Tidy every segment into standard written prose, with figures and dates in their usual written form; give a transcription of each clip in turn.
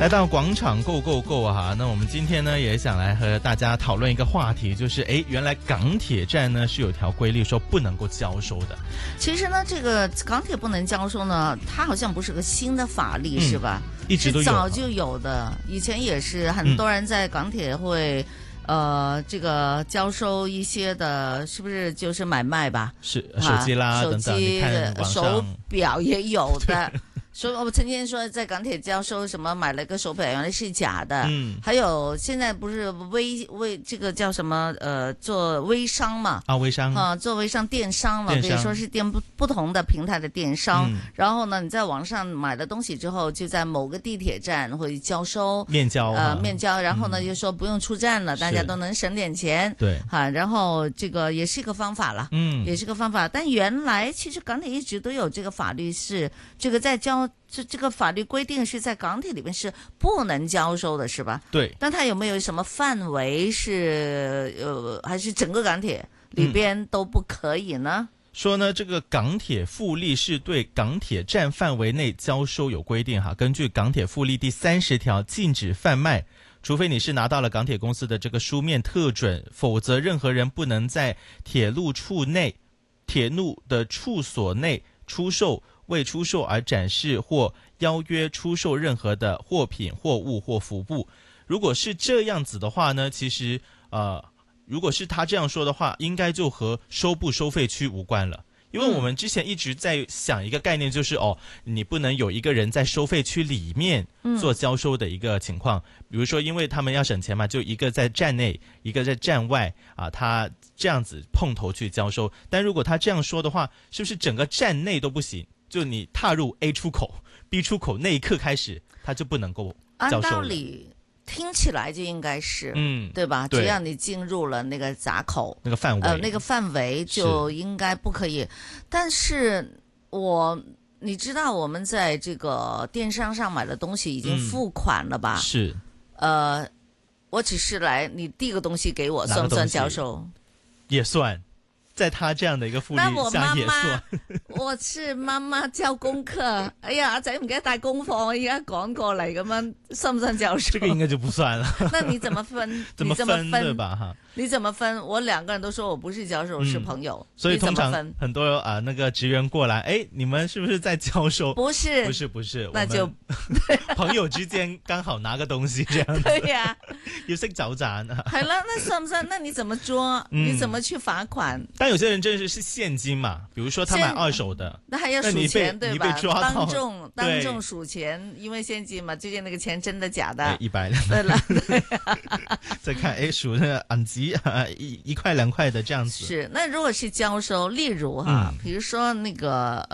来到广场购购购啊！那我们今天呢也想来和大家讨论一个话题，就是原来港铁站呢是有条规律说不能够交收的。 其实呢，这个港铁不能交收呢，它好像不是个新的法律，是吧？ 一直都有， 是早就有的。以前也是很多人在港铁会。这个交收一些的，是不是就是买卖吧？ 是手机啦，等等，你看网上手表也有的。所以我曾经说在港铁交收什么买了个手表，原来是假的。还有现在不是微这个叫什么做微商嘛？ 微商做微商电商嘛，可以说是不同的平台的电商。然后呢，你在网上买了东西之后，就在某个地铁站会交收面交面交，然后呢就说不用出站了，大家都能省点钱。 对然后这个也是一个方法了，也是个方法。但原来其实港铁一直都有这个法律，是这个在这个法律规定是在港铁里面是不能交收的，是吧？ 对。 但它有没有什么范围是还是整个港铁里边都不可以呢？ 说呢，这个港铁复例是对港铁站范围内交收有规定哈。根据港铁复例第30条，禁止贩卖，除非你是拿到了港铁公司的这个书面特准，否则任何人不能在铁路的处所内出售。为出售而展示或邀约出售任何的货品、货物或服务。如果是这样子的话呢，其实如果是他这样说的话，应该就和收不收费区无关了。因为我们之前一直在想一个概念，就是你不能有一个人在收费区里面做交收的一个情况。比如说，因为他们要省钱嘛，就一个在站内，一个在站外他这样子碰头去交收。但如果他这样说的话，是不是整个站内都不行？就你踏入 A 出口 B 出口那一刻开始，它就不能够交收了。 按道理听起来就应该是，对吧？ 对， 只要你进入了那个闸口那个范围， 那个范围就应该不可以。但是你知道我们在这个电商上买的东西已经付款了吧？ 是。 我只是你递个东西给我，算不算交收？ 也算。在他這樣的一個福利下也算。 我是媽媽交功課，哎呀，阿仔唔記得帶功課，我而家趕過嚟咁樣，算唔算交收？ 這個應該就不算了。 那你怎麼分？ 怎麼分對吧？哈， 你怎麼分？我兩個人都說我不是交收，是朋友。 所以通常很多那個職員過來，你們是不是在交收？ 不是， 不是， 那就朋友之間剛好拿個東西這樣子。 對呀， 要識走盞。 係啦，那算不算？那你怎麼捉？你怎麼去罰款？ 但有些人真的是現金嘛，比如說他買二手的， 那還要數錢對吧？當眾數錢，因為現金嘛，究竟那個錢真的假的 ？100。 對了， 再看數那個銀紙1塊2塊的這樣子。 是，那如果是交收，例如比如說那個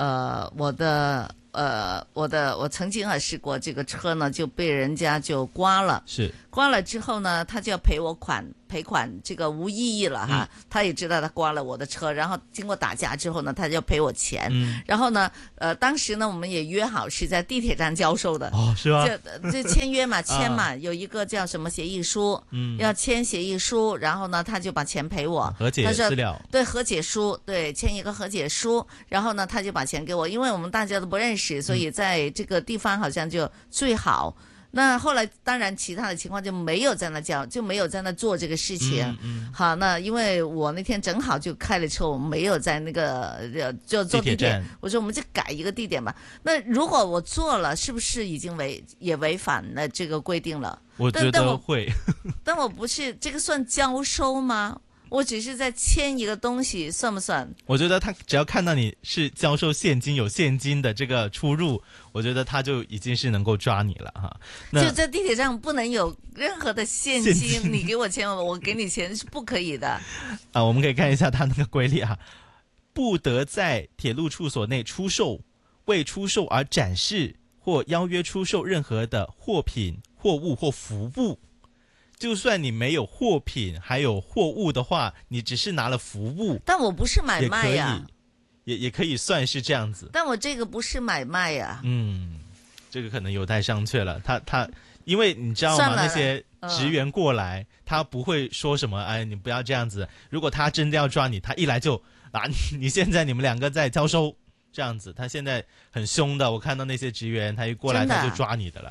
我曾經試過這個車呢就被人家就刮了， 是刮了之後呢，他就要賠款，這個無意義了哈。他也知道他刮了我的車，然後經過打架之後呢，他就要賠我錢。然後呢，當時呢，我們也約好是在地鐵站交收的。 是吧？ 就簽約嘛，簽嘛，有一個叫什麼協議書，要簽協議書，然後呢，他就把錢賠我。 和解資料。 對，和解書，對，簽一個和解書，然後呢，他就把錢給我，因為我們大家都不認識，所以在這個地方好像就最好。那後來當然其他的情況就沒有在那做這個事情。好，那因為我那天正好就開了車，我沒有在那個就坐地鐵，我說我們就改一個地點吧。那如果我做了，是不是已經也違反了這個規定了？ 我覺得會。 但我不是，這個算交收嗎？我只是在簽一個東西，算不算？ 我覺得他只要看到你是交收現金，有現金的這個出入，我覺得他就已經是能夠抓你了哈。 就在地鐵上不能有任何的現金，你給我錢，我給你錢是不可以的。 我們可以看一下他那個規例哈，不得在鐵路處所內出售、為出售而展示或邀約出售任何的貨品、貨物或服務。就算你沒有貨品還有貨物的話，你只是拿了服務， 但我不是買賣呀， 也可以算是這樣子。 但我這個不是買賣呀。 這個可能有待商榷了。他因為你知道嗎？那些職員過來，他不會說什麼，你不要這樣子。如果他真的要抓你，他一來就你現在你們兩個在交收，這樣子。他現在很兇的，我看到那些職員，他一過來他就抓你的了。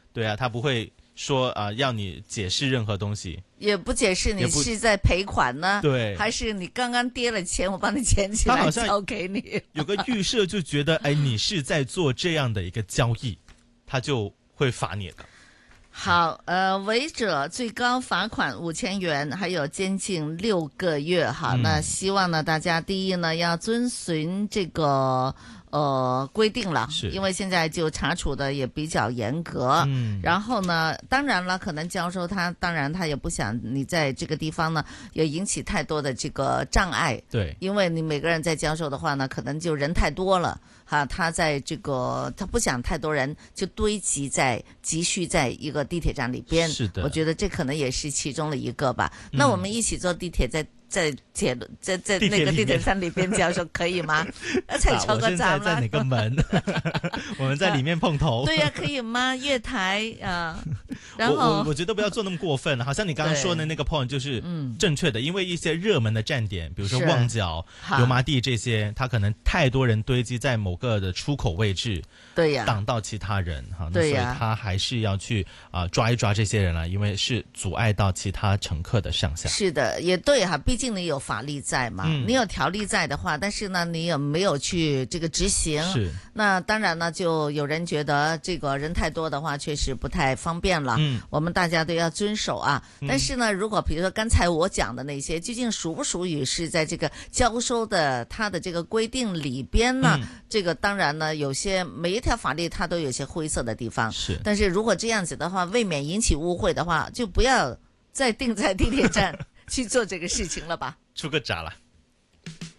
对啊，他不会说要你解释任何东西， 也不解释你是在赔款呢， 对， 还是你刚刚跌了钱，我帮你捡起来交给你。 有个预设就觉得，哎，你是在做这样的一个交易，他就会罚你的。 好，违者最高罚款5000元，还有监禁6个月哈。那希望呢，大家第一呢要遵循这个规定了，因为现在就查处的也比较严格。然后呢，当然了，可能教授当然他也不想你在这个地方呢也引起太多的这个障碍。 对， 因为你每个人在教授的话呢，可能就人太多了。他在这个他不想太多人就集蓄在一个地铁站里边， 是的， 我觉得这可能也是其中的一个吧。那我们一起坐地铁在那个地铁站里边教授可以吗？才抽个站我现在在哪个门？我们在里面碰头。 对呀，可以吗？月台啊，然后我觉得不要做那么过分，好像你刚刚说的那个 point 就是正确的，因为一些热门的站点，比如说旺角、油麻地这些，它可能太多人堆积在某个的出口位置， 对呀， 挡到其他人哈，那所以他还是要去抓一抓这些人了，因为是阻碍到其他乘客的上下。 是的，也对哈，毕竟你有法律在嘛，你有条例在的话，但是呢，你也没有去这个执行， 是， 那当然呢，就有人觉得这个人太多的话，确实不太方便了。我们大家都要遵守啊。但是呢，如果比如说刚才我讲的那些，究竟属不属于是在这个交收的它的这个规定里边呢？这个当然呢，有些每一条法律它都有些灰色的地方。 是， 但是如果这样子的话，未免引起误会的话，就不要再定在地铁站去做这个事情了吧。 出个闸了。